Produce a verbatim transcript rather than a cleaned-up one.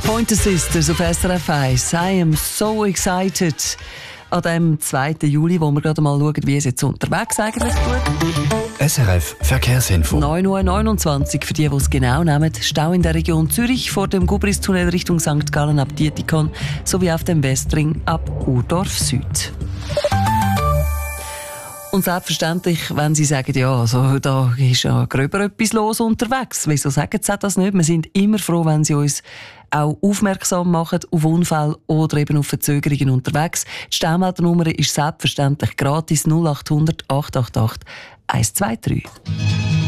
Pointer Sisters auf S R F eins. I am so excited. An dem zweiten Juli, wo wir gerade mal schauen, wie es jetzt unterwegs eigentlich tut. S R F Verkehrsinfo. neun Uhr neunundzwanzig für die, die es genau nehmen. Stau in der Region Zürich vor dem Gubristunnel Richtung Sankt Gallen ab Dietikon sowie auf dem Westring ab Urdorf Süd. Und selbstverständlich, wenn Sie sagen, ja, also, da ist ja gröber etwas los unterwegs. Wieso sagen Sie das nicht? Wir sind immer froh, wenn Sie uns auch aufmerksam machen auf Unfälle oder eben auf Verzögerungen unterwegs. Die Staumeldernummer ist selbstverständlich gratis null acht hundert acht acht acht eins zwei drei.